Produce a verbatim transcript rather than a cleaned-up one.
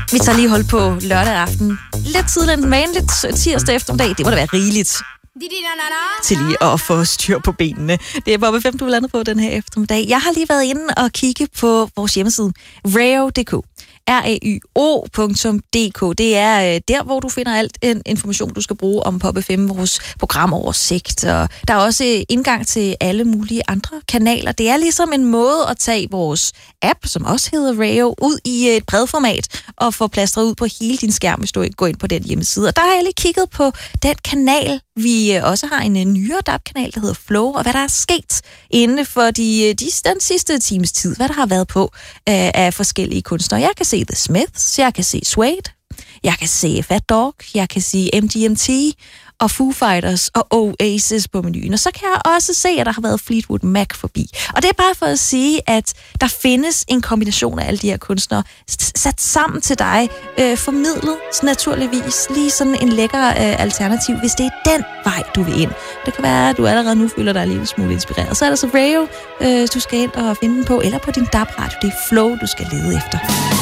Vi tager lige hold på lørdag aften. Lidt tidligere end vanligt, tirsdag eftermiddag. Det må da være rigeligt til lige at få styr på benene. Det er Bobbe fem, du er landet på den her eftermiddag. Jeg har lige været inde og kigge på vores hjemmeside, rao punktum d k. R A Y O punktum D K. Det er øh, der, hvor du finder alt en information, du skal bruge om Pop F M, vores programoversigt. Og der er også indgang til alle mulige andre kanaler. Det er ligesom en måde at tage vores app, som også hedder Rao, ud i et bredformat og få plastret ud på hele din skærm, hvis du ikke går ind på den hjemmeside. Og der har jeg lige kigget på den kanal, vi også har en nyere D A B-kanal, der hedder Flow, og hvad der er sket inden for de, de, den sidste times tid, hvad der har været på øh, af forskellige kunstnere. Jeg kan se The Smiths, jeg kan se Suede, jeg kan se Fat Dog, jeg kan se M G M T og Foo Fighters og Oasis på menuen. Og så kan jeg også se, at der har været Fleetwood Mac forbi. Og det er bare for at sige, at der findes en kombination af alle de her kunstnere sat sammen til dig, øh, formidlet naturligvis lige sådan en lækker øh, alternativ, hvis det er den vej, du vil ind. Det kan være, at du allerede nu føler dig en lille smule inspireret. Så er der så Rao, øh, du skal ind og finde den på, eller på din D A B-radio. Det er Flow, du skal lede efter.